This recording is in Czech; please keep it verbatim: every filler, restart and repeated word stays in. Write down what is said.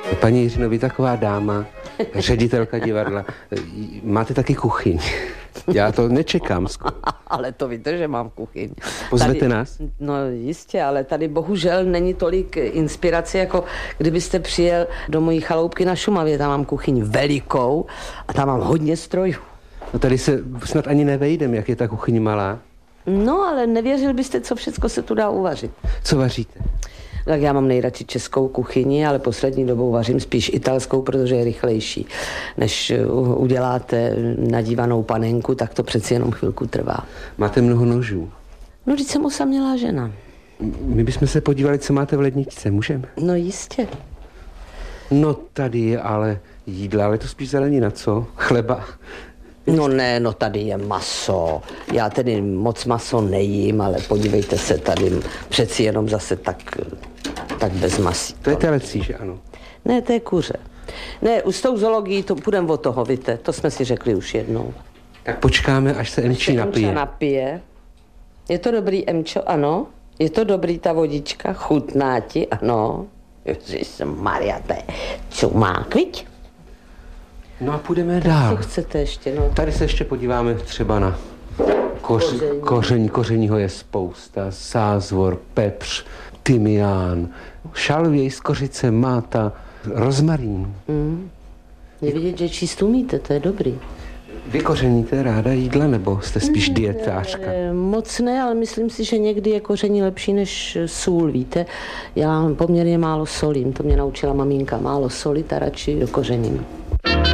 Paní Jiřino, vy taková dáma, ředitelka divadla, máte taky kuchyň. Já to nečekám skoro. Ale to víte, že mám kuchyň. Pozvete tady, nás? No jistě, ale tady bohužel není tolik inspirace, jako kdybyste přijel do mojí chaloupky na Šumavě. Tam mám kuchyň velikou a tam mám hodně strojů. No tady se snad ani nevejdem, jak je ta kuchyň malá. No, ale nevěřil byste, co všecko se tu dá uvařit. Co vaříte? Tak já mám nejradši českou kuchyni, ale poslední dobou vařím spíš italskou, protože je rychlejší. Než uděláte nadívanou panenku, tak to přeci jenom chvilku trvá. Máte mnoho nožů. No, když jsem osamělá žena. My bychom se podívali, co máte v ledničce, můžeme? No jistě. No tady je ale jídla, ale to spíš zelenina, co? Chleba. No ne, no tady je maso. Já tedy moc maso nejím, ale podívejte se tady, přeci jenom zase tak, tak bez masí. To je telecí, že ano? Ne, to je kuře. Ne, s tou zoologií to půjdeme od toho, víte, to jsme si řekli už jednou. Tak počkáme, až se Emčí napije. Emča napije. Je to dobrý, Emčo, ano? Je to dobrý ta vodička? Chutná ti, ano? Ježišmarja, to je cumák, viď? No a půjdeme dál. Co chcete ještě, no? Tady se ještě podíváme třeba na koř, koření. koření. Kořeního je spousta. Sázvor, pepř, tymián, šalvěj z kořice, máta, rozmarín. Mm. Je vidět, že číst umíte, to je dobrý. Vy kořeníte ráda jídla, nebo jste spíš dietářka? Moc ne, ale myslím si, že někdy je koření lepší než sůl, víte. Já poměrně málo solím, to mě naučila maminka, málo soli, a radši do kořením.